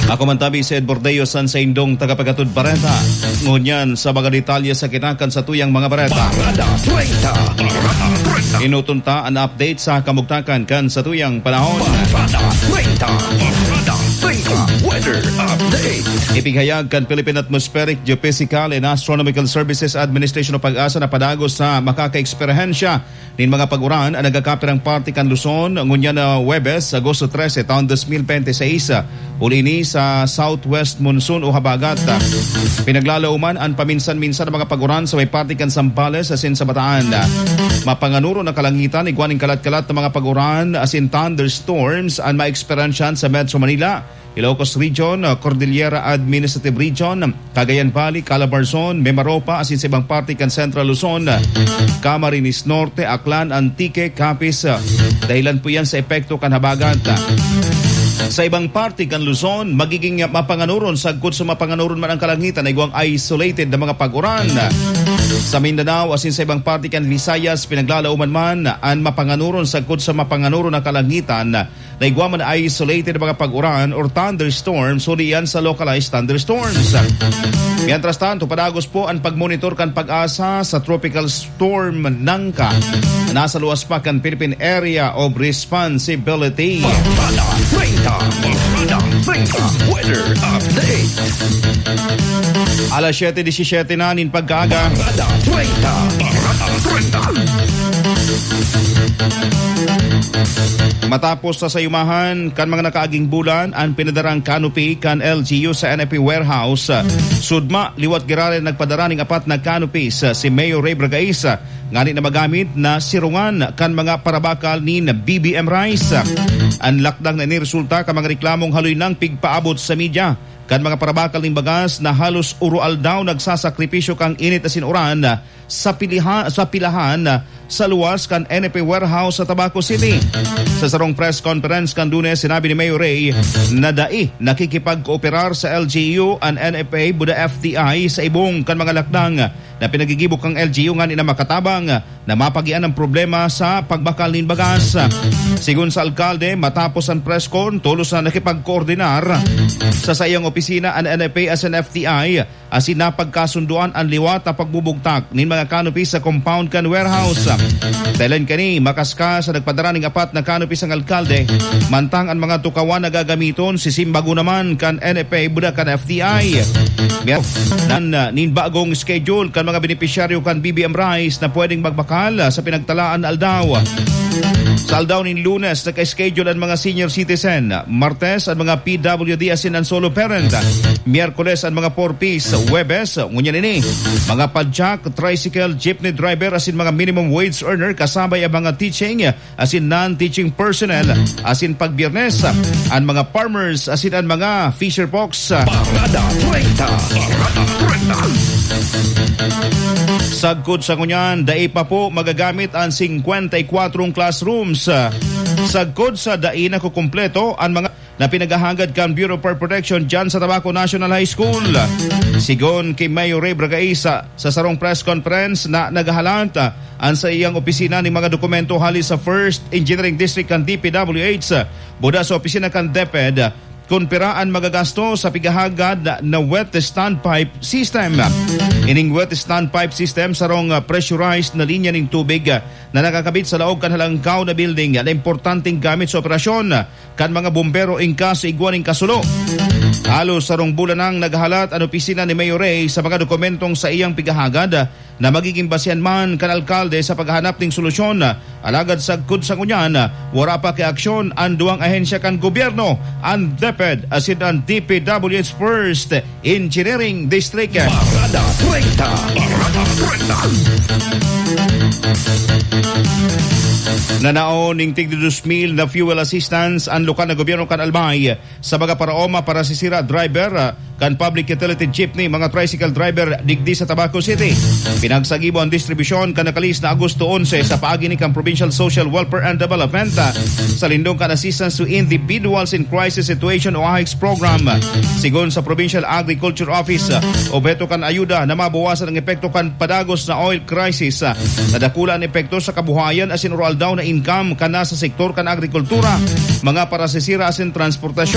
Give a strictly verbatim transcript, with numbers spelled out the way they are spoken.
Ako man tabi si Ed Bordeo San Saindong tagapagatod Bareta. Ngunyan sa mga detalye sa kinakan sa tuyang mga Bareta. Inutunta ang update sa kamugtakan kan sa tuyang panahon. Weather update. Ipighayag kan Philippine Atmospheric, Geophysical and Astronomical Services Administration o Pag-asa na padagos sa makaka-eksperhensya nin mga paguran ang nagakapirang party kan Luzon ngunyan na Huwebes, Agosto trese, taon two thousand twenty-six. Ulini sa southwest monsoon o habagat. Pinaglalauman ang paminsan-minsan ng mga paguran sa may party kan Zambales asin sa Bataan. Mapanganuro na kalangitan, iguaning kalat-kalat ng mga paguran asin thunderstorms ang maeksperansyan sa Metro Manila, Ilocos Region, Cordillera Administrative Region, Cagayan Valley, Calabarzon, Mimaropa, asin sa ibang parte kan Central Luzon, Camarines Norte, Aklan, Antique, Capiz. Dahilan po yan sa epekto kan habagat. Sa ibang parte kan Luzon, magiging mapanganuron sagkod sa mapanganuron man ang kalangitan ay guwang isolated na mga pag-uran. Sa Mindanao asin sa ibang parte kan Visayas, pinaglalauman man ang mapanganuron sagkod sa mapanganuron na kalangitan na igwa man isolated na mga pag-uran or thunderstorms o diyan sa localized thunderstorms. Mientras tanto, padagos po ang pagmonitor kan Pag-asa sa Tropical Storm Nangka. Nasa luwas pa kan Philippine Area of Responsibility. Weather update. Alas siyete disisiete na nin pagkaaga. Matapos sa sayumahan kan mga nakaaging bulan ang pinadarang canopy kan L G U sa N F A warehouse. Sudma liwat giraren nagpadaraning apat na canopies si Mayor Ray Bragaisa ngani na magamit na sirungan kan mga parabakal ni B B M Rice. Ang lakdang na niresulta ka mga reklamong haloy ng pigpaabot sa media kan mga parabakal ng bagas na halos urual daw nagsasakripisyo kang init na sinuran sa pilihan sa pilahan sa luwas kan N F A warehouse sa Tabaco City. Sa sarong press conference kan Lunes, sinabi ni Mayor Ray na dai nakikipag-kooperar sa L G U ang N F A buda F T I sa ibong kan mga lakdang na pinagigibok ang L G U nga ni na makatabang na mapagian ang problema sa pagbakal nin bagas. Sigun sa alkalde, matapos ang press con, tulos na nakipag-koordinar sa sayang opisina ang N F A as an F T I asin napagkasunduan ang liwat na pagbubugtak nin mga canopy sa compound kan warehouse. Telen kani makaska sa nagpadaraning apat na canopy ang alkalde, mantang ang mga tukawan na gagamiton si simbago naman kan N F A buda kan F T I. Nan uh, nin bagong schedule kan mga benepisyaryo kan B B M Rice na pwedeng magbakal sa pinagtalaan aldaw. Sa aldaw nin Lunes, naka-schedule ang mga senior citizen. Martes, ang mga P W D asin ang solo parent. Miyerkules, ang mga four-piece. Huwebes, ngunyan ini, mga padjak, tricycle, jeepney driver asin mga minimum wage earner kasabay ang mga teaching asin non-teaching personnel. Asin pagbiyernes, ang mga farmers asin ang mga fisher folks. Parada treinta. Parada treinta. Sagkod sa ngunyan, dai pa po magagamit ang fifty-four classrooms. Sagkod sa dai na kukumpleto ang mga na pinagahagad kan Bureau of Fire Protection dyan sa Tabaco National High School. Sigon kay Mayor Ray Bragaisa sa sarong press conference na nagahalanta ang sa iyang opisina ng mga dokumento hali sa First Engineering District kan D P W H buda sa opisina kan D E P E D kung piraan magagasto sa pigahagad na wet standpipe system. Ining wet standpipe system sarong pressurized na linya ng tubig na nakakabit sa laog kan halangkaw na building na importanteng gamit sa operasyon kan mga bumbero ingka sa igwaning kasulo. Halos sarong bulan nang naghalat ang opisina ni Mayor Ray sa mga dokumentong sa iyang pigahagad na magiging basihan man kan alkalde sa paghahanap ng solusyon. Alagad sagkod sa kunyan, wala pa kay aksyon ang duwang ahensya kan gobyerno, ang D E P E D asin ang D P W H First Engineering District. Parada treinta. Parada treinta. Nanaon ning tig two mil na fuel assistance ang lokal na gobyerno kan Albay sa mga paraoma para sisira driver kan public utility jeepney mga tricycle driver digdi sa Tabaco City. Pinagsagibo ang distribusyon kan nakalis na Agosto eleven sa paagi ni kan Provincial Social Welfare and Development sa lindong kan assistance to individuals in crisis situation o A H I C program. Sigon sa Provincial Agriculture Office, objeto kan ayuda na mabawasan ang epekto kan padagos na oil crisis. Nadakula ang epekto sa kabuhayan asin oral daw na income kana sa sektor kan agrikultura, mga parasisira asin transportasyon.